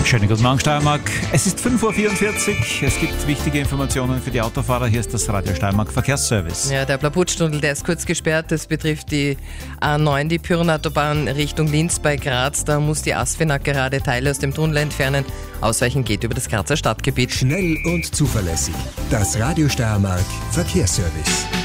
Schönen guten Morgen, Steiermark. Es ist 5.44 Uhr. Es gibt wichtige Informationen für die Autofahrer. Hier ist das Radio Steiermark Verkehrsservice. Ja, der Blauputstunnel, der ist kurz gesperrt. Das betrifft die A9, die Pyrenautobahn Richtung Linz bei Graz. Da muss die ASFINAG gerade Teile aus dem Tunnel entfernen. Ausweichen geht über das Grazer Stadtgebiet. Schnell und zuverlässig. Das Radio Steiermark Verkehrsservice.